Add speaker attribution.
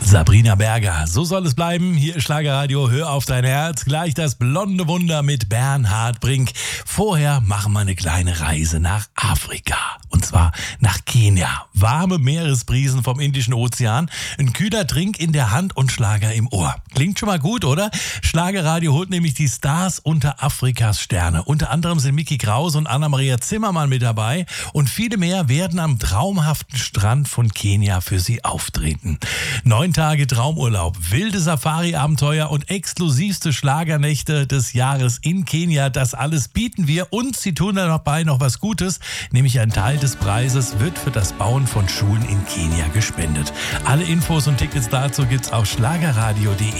Speaker 1: Sabrina Berger, so soll es bleiben. Hier ist Schlagerradio, hör auf dein Herz. Gleich das blonde Wunder mit Bernhard Brink. Vorher machen wir eine kleine Reise nach Afrika. Und zwar nach Kenia. Warme Meeresbrisen vom Indischen Ozean, ein kühler Trink in der Hand und Schlager im Ohr. Klingt schon mal gut, oder? Schlagerradio holt nämlich die Stars unter Afrikas Sterne. Unter anderem sind Micky Krause und Anna-Maria Zimmermann mit dabei. Und viele mehr werden am traumhaften Strand von Kenia für sie auftreten. 9 Tage Traumurlaub, wilde Safari-Abenteuer und exklusivste Schlagernächte des Jahres in Kenia. Das alles bieten wir und sie tun dabei noch was Gutes, nämlich ein Teil des Preises wird für das Bauen von Schulen in Kenia gespendet. Alle Infos und Tickets dazu gibt's auf schlagerradio.de.